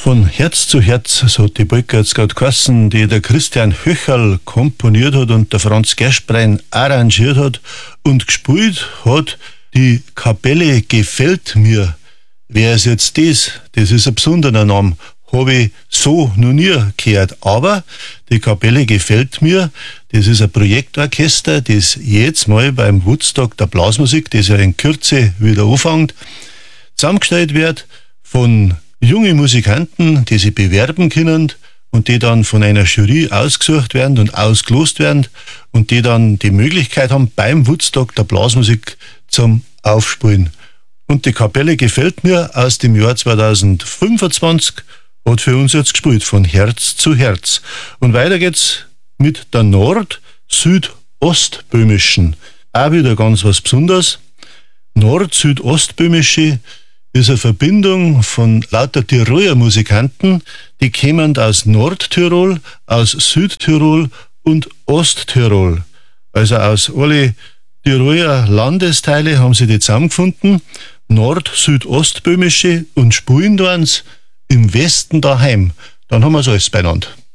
Von Herz zu Herz, so hat die Polka jetzt gerade geheißen, die der Christian Höcherl komponiert hat und der Franz Gersprein arrangiert hat und gespielt hat die Kapelle Gefällt mir. Wer ist jetzt das? Das ist ein besonderer Name. Habe ich so noch nie gehört. Aber die Kapelle Gefällt mir, das ist ein Projektorchester, das jetzt mal beim Woodstock der Blasmusik, das ja in Kürze wieder anfängt, zusammengestellt wird von junge Musikanten, die sich bewerben können und die dann von einer Jury ausgesucht werden und ausgelost werden und die dann die Möglichkeit haben, beim Woodstock der Blasmusik zum Aufspielen. Und die Kapelle Gefällt mir aus dem Jahr 2025 hat für uns jetzt gespielt, von Herz zu Herz. Und weiter geht's mit der Nord-Südostböhmischen. Auch wieder ganz was Besonderes. Nord-Südostböhmische ist eine Verbindung von lauter Tiroler Musikanten, die kommen aus Nordtirol, aus Südtirol und Osttirol. Also aus alle Tiroler Landesteile haben sie die zusammengefunden, Nord-Südostböhmische, und spielen dann im Westen daheim. Dann haben wir es alles beieinander.